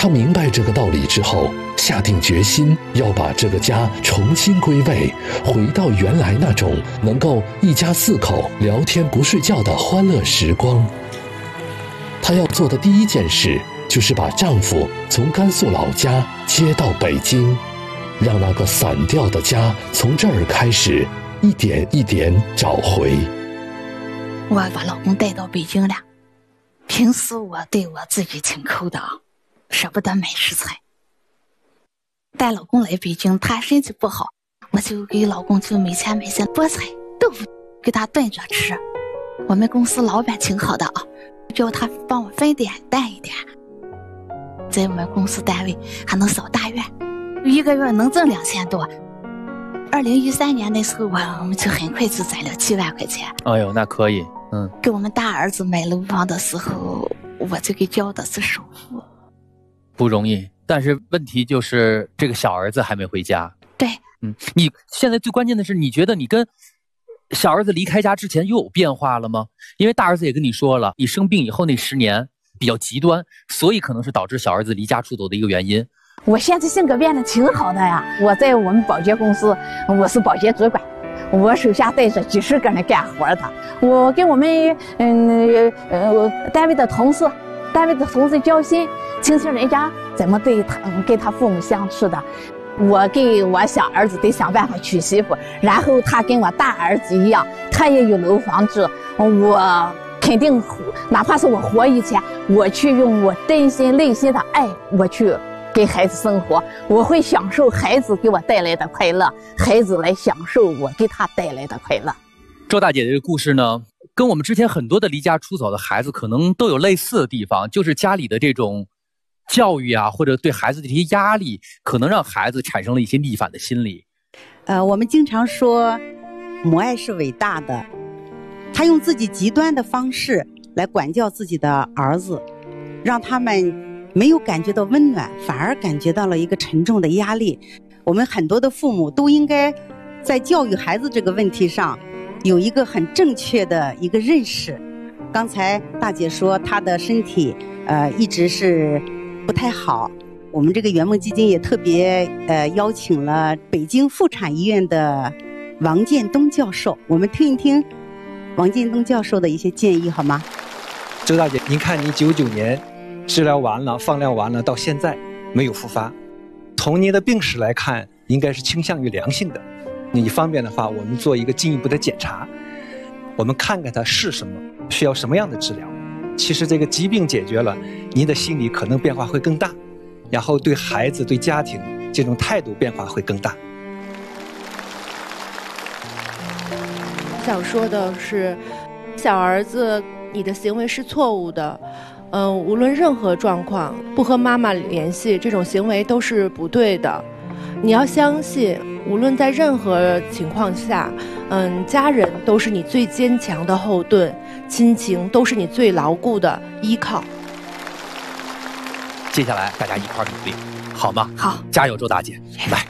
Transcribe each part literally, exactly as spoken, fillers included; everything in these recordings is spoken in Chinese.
他明白这个道理之后，下定决心要把这个家重新归位，回到原来那种能够一家四口聊天不睡觉的欢乐时光。她要做的第一件事就是把丈夫从甘肃老家接到北京，让那个散掉的家从这儿开始一点一点找回。 我把老公带到北京了，平时我对我自己挺抠的啊，舍不得买食材。带老公来北京，他身体不好，我就给老公就每天买些菠菜豆腐给他炖着吃。我们公司老板挺好的啊，叫他帮我分点淡一点，在我们公司单位还能扫大院，一个月能挣两千多。二零一三年的时候，我我们就很快就攒了七万块钱。 哎呦，那可以，嗯。 给我们大儿子买楼房的时候，我就给交的是首付。 不容易，但是问题就是这个小儿子还没回家。 对， 嗯，你现在最关键的是，你觉得你跟小儿子离开家之前又有变化了吗？因为大儿子也跟你说了，你生病以后那十年比较极端，所以可能是导致小儿子离家出走的一个原因。 我现在性格变得挺好的呀，我在我们保洁公司，我是保洁主管，我手下带着几十个人干活的。我跟我们嗯呃单位的同事，单位的同事交心，亲戚人家怎么对他跟他父母相处的。我给我小儿子得想办法娶媳妇，然后他跟我大儿子一样，他也有楼房住，我肯定哪怕是我活以前，我去用我真心内心的爱，我去给孩子生活，我会享受孩子给我带来的快乐，孩子来享受我给他带来的快乐。 周大姐的这个故事呢，跟我们之前很多的离家出走的孩子可能都有类似的地方，就是家里的这种教育啊，或者对孩子的这些压力，可能让孩子产生了一些逆反的心理。 呃，我们经常说母爱是伟大的，他用自己极端的方式来管教自己的儿子，让他们没有感觉到温暖，反而感觉到了一个沉重的压力。我们很多的父母都应该在教育孩子这个问题上有一个很正确的一个认识。刚才大姐说她的身体呃一直是不太好，我们这个圆梦基金也特别呃邀请了北京妇产医院的王建东教授，我们听一听王建东教授的一些建议好吗？ 周大姐，您看你九九年治疗完了，放疗完了，到现在没有复发，从您的病史来看，应该是倾向于良性的。你方便的话，我们做一个进一步的检查，我们看看它是什么，需要什么样的治疗。其实这个疾病解决了，您的心理可能变化会更大，然后对孩子、对家庭这种态度变化会更大。 想说的是，小儿子，你的行为是错误的。嗯、呃，无论任何状况，不和妈妈联系，这种行为都是不对的。你要相信，无论在任何情况下，嗯，家人都是你最坚强的后盾，亲情都是你最牢固的依靠。 接下来大家一块儿努力，好吗？ 好， 加油，周大姐！来，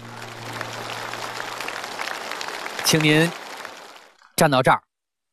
请您站到这儿。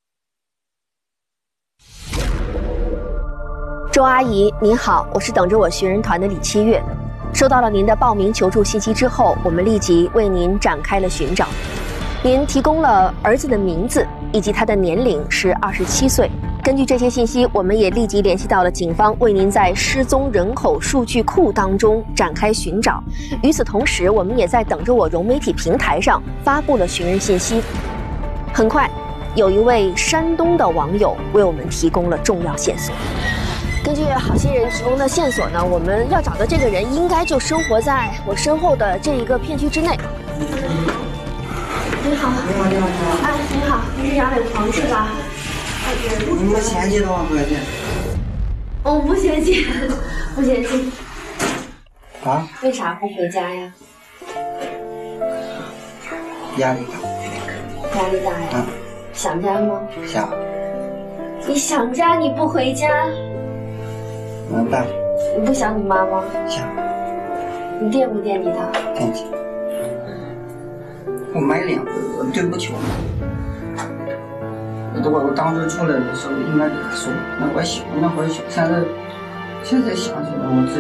周阿姨您好，我是等着我寻人团的李七月。收到了您的报名求助信息之后，我们立即为您展开了寻找。您提供了儿子的名字以及他的年龄是二十七岁。根据这些信息，我们也立即联系到了警方，为您在失踪人口数据库当中展开寻找。与此同时，我们也在等着我融媒体平台上发布了寻人信息。很快，有一位山东的网友为我们提供了重要线索。根据好心人提供的线索呢，我们要找的这个人应该就生活在我身后的这一个片区之内。你好，你好，你好，哎，你好，你是杨伟鹏是吧？ 你们嫌弃多少块钱？ 我不嫌弃，不嫌弃。 啊？ 为啥不回家呀？ 压力大。 压力大呀？啊、想家吗？ 想。 你想家你不回家？ 怎么办？ 你不想你妈吗？ 想。 你惦不惦记她？ 惦记。我买两回，我对不起我。我我当时出来的时候应该给他说，那会儿小，那会儿小，现在现在想起来我自己。